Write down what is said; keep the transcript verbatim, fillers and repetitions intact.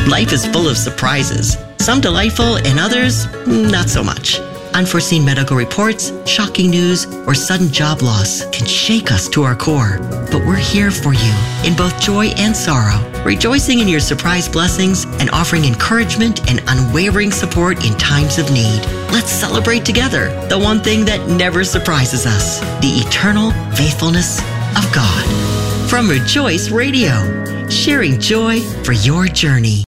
Life is full of surprises, some delightful and others not so much. Unforeseen medical reports, shocking news, or sudden job loss can shake us to our core. But we're here for you in both joy and sorrow, rejoicing in your surprise blessings and offering encouragement and unwavering support in times of need. Let's celebrate together the one thing that never surprises us, the eternal faithfulness of God. From Rejoice Radio, sharing joy for your journey.